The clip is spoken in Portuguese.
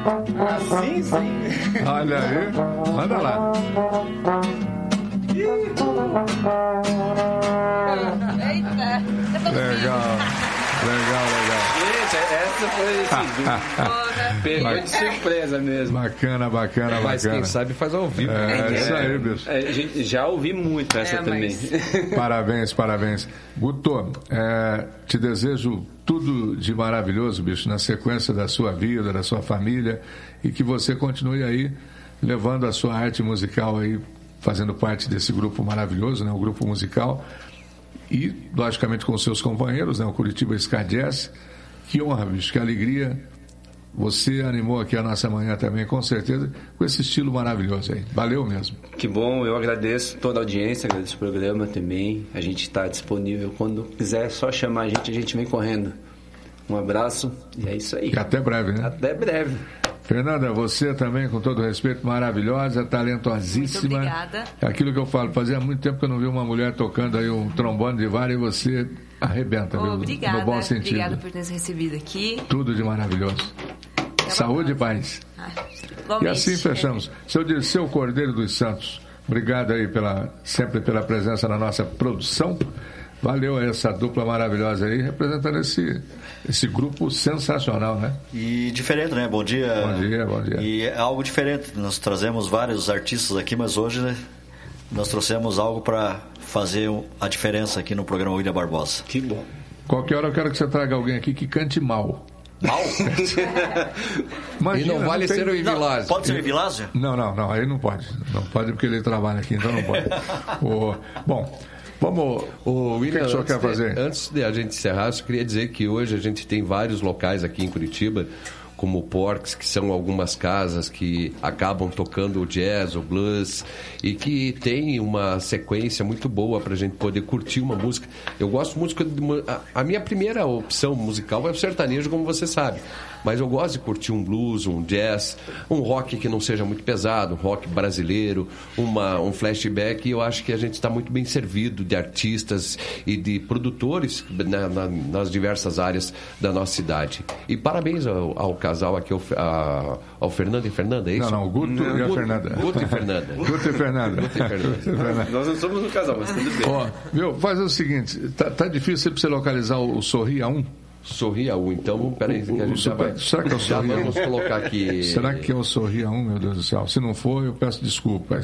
Sim, sim. Olha aí, manda lá. Eita! Legal. Gente, essa foi pegou de surpresa mesmo. Bacana. Mas quem sabe faz ao vivo. Isso aí, bicho. Gente, já ouvi muito essa também. Parabéns. Guto, te desejo tudo de maravilhoso, bicho, na sequência da sua vida, da sua família, e que você continue aí levando a sua arte musical aí, fazendo parte desse grupo maravilhoso, né, o grupo musical, e, logicamente, com os seus companheiros, né, o Curitiba Ska Jazz. Que honra, bicho, que alegria. Você animou aqui a nossa manhã também, com certeza, com esse estilo maravilhoso aí. Valeu mesmo. Que bom, eu agradeço toda a audiência, agradeço o programa também. A gente está disponível quando quiser, só chamar a gente vem correndo. Um abraço e é isso aí. E até breve, né? Até breve. Fernanda, você também, com todo respeito, maravilhosa, talentosíssima. Muito obrigada. Aquilo que eu falo, fazia muito tempo que eu não vi uma mulher tocando aí um trombone de vara e você arrebenta, viu? Obrigada. No bom sentido. Obrigada por ter nos recebido aqui. Tudo de maravilhoso. Saúde e paz. E assim fechamos. Seu Dirceu Cordeiro dos Santos, obrigado aí sempre pela presença na nossa produção. Valeu essa dupla maravilhosa aí, representando esse grupo sensacional, né? E diferente, né? Bom dia. Bom dia. E é algo diferente. Nós trazemos vários artistas aqui, mas hoje, né, nós trouxemos algo para fazer a diferença aqui no programa William Barbosa. Que bom. Qualquer hora eu quero que você traga alguém aqui que cante mal. Mal? Imagina, e não vale ser o Evilásio. Pode ser o Evilásio? Não, aí não pode. Não pode porque ele trabalha aqui, então não pode. Bom, vamos. William, o que o senhor quer fazer? Antes de a gente encerrar, eu só queria dizer que hoje a gente tem vários locais aqui em Curitiba, como o Porks, que são algumas casas que acabam tocando o jazz, o blues, e que tem uma sequência muito boa para a gente poder curtir uma música. Eu gosto muito a minha primeira opção musical é o sertanejo, como você sabe, mas eu gosto de curtir um blues, um jazz, um rock que não seja muito pesado, um rock brasileiro, um flashback, e eu acho que a gente está muito bem servido de artistas e de produtores nas diversas áreas da nossa cidade. E parabéns ao casal aqui, ao Fernando e Fernanda, é isso? Não, o Guto e a Fernanda. Guto e Fernanda. Guto e Fernanda. Nós não somos um casal, mas tudo bem. Faz o seguinte, tá difícil pra você localizar o Sorria 1? Sorria 1, então peraí que a gente será que é o Sorria 1? Vamos colocar aqui. Será que é o Sorria 1, meu Deus do céu? Se não for, eu peço desculpas.